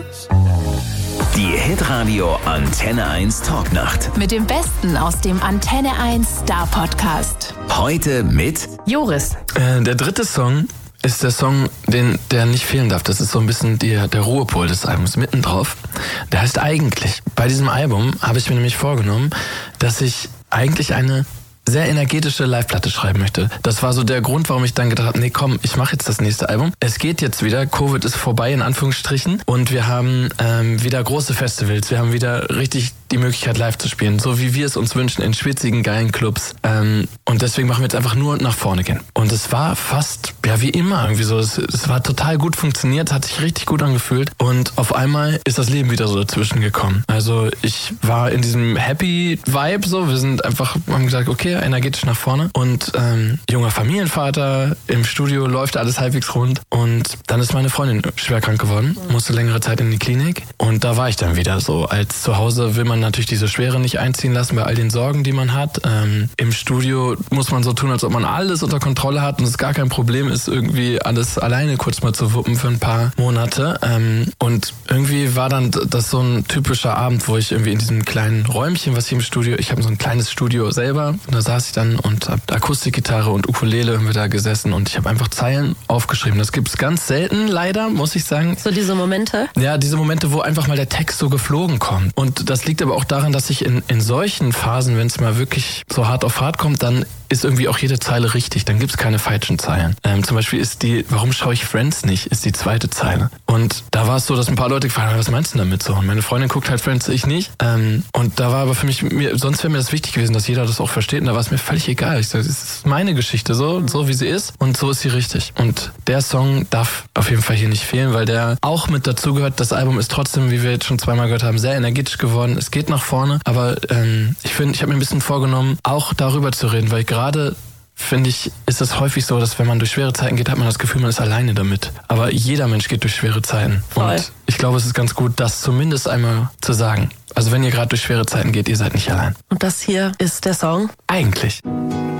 Die Hitradio Antenne 1 Talknacht. Mit dem Besten aus dem Antenne 1 Star Podcast. Heute mit Joris. Der dritte Song ist der Song, der nicht fehlen darf. Das ist so ein bisschen der Ruhepol des Albums, mittendrauf. Der heißt Eigentlich. Bei diesem Album habe ich mir nämlich vorgenommen, dass ich eigentlich eine sehr energetische Live-Platte schreiben möchte. Das war so der Grund, warum ich dann gedacht habe, nee komm, ich mache jetzt das nächste Album. Es geht jetzt wieder, Covid ist vorbei in Anführungsstrichen und wir haben wieder große Festivals, wir haben wieder richtig die Möglichkeit live zu spielen, so wie wir es uns wünschen, in schwitzigen, geilen Clubs. Und deswegen machen wir jetzt einfach nur nach vorne gehen. Und es war fast, ja wie immer irgendwie so, es war total gut funktioniert, hat sich richtig gut angefühlt und auf einmal ist das Leben wieder so dazwischen gekommen. Also ich war in diesem Happy Vibe so, wir sind einfach, haben gesagt, okay, energetisch nach vorne und junger Familienvater, im Studio läuft alles halbwegs rund und dann ist meine Freundin schwer krank geworden, musste längere Zeit in die Klinik und da war ich dann wieder so, als zu Hause will man natürlich diese Schwere nicht einziehen lassen bei all den Sorgen, die man hat. Im Studio muss man so tun, als ob man alles unter Kontrolle hat und es gar kein Problem ist, irgendwie alles alleine kurz mal zu wuppen für ein paar Monate. Und irgendwie war dann das so ein typischer Abend, wo ich irgendwie in diesem kleinen Räumchen, was ich im Studio, ich habe so ein kleines Studio selber, und da saß ich dann und habe Akustikgitarre und Ukulele haben wir da gesessen und ich habe einfach Zeilen aufgeschrieben. Das gibt's ganz selten, leider, muss ich sagen. So diese Momente? Ja, diese Momente, wo einfach mal der Text so geflogen kommt. Und das liegt aber auch daran, dass ich in solchen Phasen, wenn es mal wirklich so hart auf hart kommt, dann ist irgendwie auch jede Zeile richtig. Dann gibt's keine falschen Zeilen. Zum Beispiel ist warum schaue ich Friends nicht, ist die zweite Zeile. Und da war es so, dass ein paar Leute gefragt haben, was meinst du damit so? Und meine Freundin guckt halt Friends, ich nicht. Und da war aber für mich, sonst wäre mir das wichtig gewesen, dass jeder das auch versteht. Und da war es mir völlig egal. Ich sage, es ist meine Geschichte, so wie sie ist. Und so ist sie richtig. Und der Song darf auf jeden Fall hier nicht fehlen, weil der auch mit dazugehört. Das Album ist trotzdem, wie wir jetzt schon zweimal gehört haben, sehr energetisch geworden. Es geht nach vorne. Aber ich habe mir ein bisschen vorgenommen, auch darüber zu reden, weil gerade finde ich, ist es häufig so, dass wenn man durch schwere Zeiten geht, hat man das Gefühl, man ist alleine damit. Aber jeder Mensch geht durch schwere Zeiten. Voll. Und ich glaube, es ist ganz gut, das zumindest einmal zu sagen. Also wenn ihr gerade durch schwere Zeiten geht, ihr seid nicht allein. Und das hier ist der Song? Eigentlich.